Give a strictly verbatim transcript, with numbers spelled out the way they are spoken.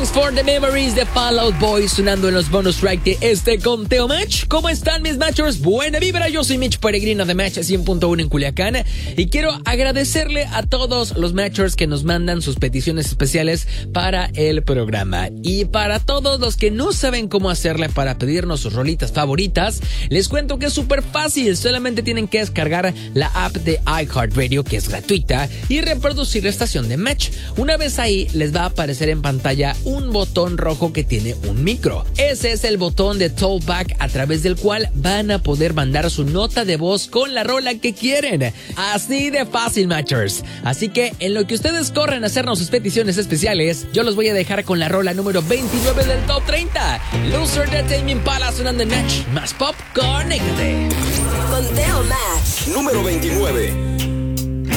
Thanks for the memories de Fall Out Boy sonando en los bonus track de este conteo Match. ¿Cómo están mis matchers? Buena vibra, yo soy Mitch Peregrino de Match cien punto uno en Culiacán y quiero agradecerle a todos los matchers que nos mandan sus peticiones especiales para el programa. Y para todos los que no saben cómo hacerle para pedirnos sus rolitas favoritas, les cuento que es súper fácil. Solamente tienen que descargar la app de iHeartRadio, que es gratuita, y reproducir la estación de Match. Una vez ahí, les va a aparecer en pantalla un botón rojo que tiene un micro. Ese es el botón de Talkback a través del cual van a poder mandar su nota de voz con la rola que quieren. Así de fácil, matchers. Así que en lo que ustedes corren a hacernos sus peticiones especiales, yo los voy a dejar con la rola número veintinueve del Top treinta. Loser de Tame Impala sonando en Match. Más pop, conéctate. Conteo Match. Número veintinueve.